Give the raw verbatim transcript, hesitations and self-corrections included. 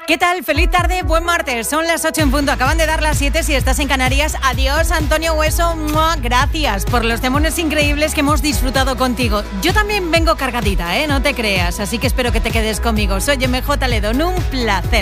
¿Qué tal? Feliz tarde, buen martes. Son las ocho en punto. Acaban de dar las siete si estás en Canarias. Adiós, Antonio Hueso. ¡Mua! Gracias por los temones increíbles que hemos disfrutado contigo. Yo también vengo cargadita, ¿eh? No te creas. Así que espero que te quedes conmigo. Soy M J Ledón. Un placer.